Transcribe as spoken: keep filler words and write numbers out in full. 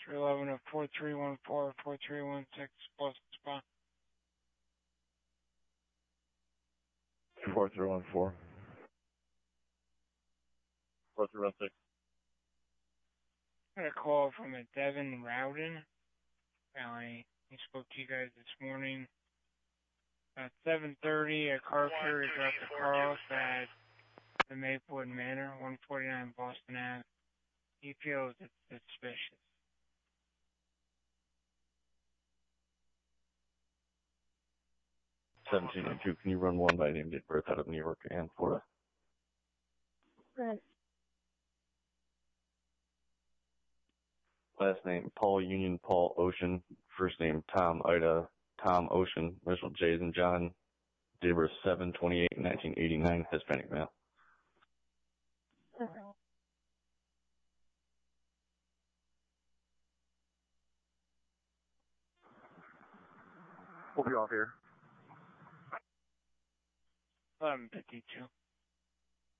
three eleven of four three one four, four three one six, Boston Spa. four three one four. four three one six. I got a call from a Devin Rowden. Apparently, he spoke to you guys this morning. At seven thirty, a car carrier dropped a car off at the Maplewood Manor, one forty-nine Boston Ave. He feels it's suspicious. seventeen oh two, can you run one by name, date, birth out of New York and Florida? Right. Last name, Paul Union, Paul Ocean. First name, Tom Ida, Tom Ocean. Initial J's and John. Date of birth seven twenty-eight nineteen eighty-nine. Hispanic male. Okay. We'll be off here. eleven fifty-two.